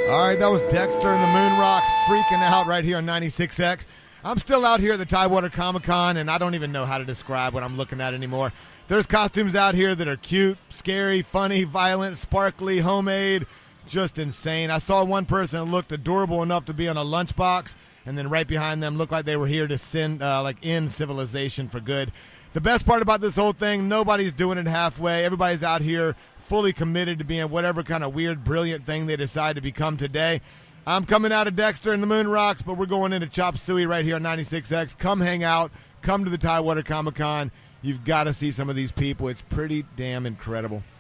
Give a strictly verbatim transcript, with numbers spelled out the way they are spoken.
All right, that was Dexter and the Moon Rocks freaking out right here on ninety-six X. I'm still out here at the Tidewater Comic-Con, and I don't even know how to describe what I'm looking at anymore. There's costumes out here that are cute, scary, funny, violent, sparkly, homemade, just insane. I saw one person that looked adorable enough to be on a lunchbox, and then right behind them looked like they were here to send, uh, like end civilization for good. The best part about this whole thing, nobody's doing it halfway. Everybody's out here fully committed to being whatever kind of weird, brilliant thing they decide to become today. I'm coming out of Dexter and the Moon Rocks, but we're going into Chop Suey right here on ninety-six X. Come hang out. Come to the Tidewater Comic-Con. You've got to see some of these people. It's pretty damn incredible.